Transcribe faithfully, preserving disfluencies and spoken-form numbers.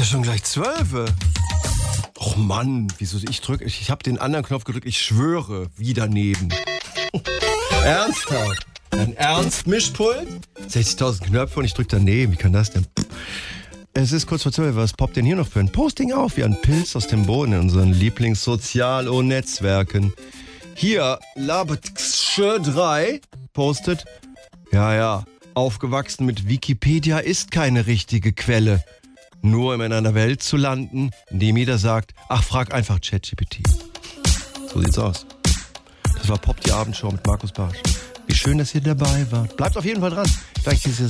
ja schon gleich zwölf. Och Mann, wieso ich drücke, ich, ich habe den anderen Knopf gedrückt, ich schwöre, wie daneben. Ernsthaft? Ein Ernst-Mischpult? sechzigtausend Knöpfe und ich drücke daneben, wie kann das denn? Es ist kurz vor zwölf, was poppt denn hier noch für ein Posting auf, wie ein Pilz aus dem Boden in unseren Lieblings-Sozial-O-Netzwerken. Hier, Labetsche drei postet, ja, ja, aufgewachsen mit Wikipedia ist keine richtige Quelle. Nur um in einer Welt zu landen, in dem jeder sagt, ach, frag einfach ChatGPT. So sieht's aus. Das war Pop, die Abendshow mit Markus Bartsch. Wie schön, dass ihr dabei wart. Bleibt auf jeden Fall dran. Gleich diese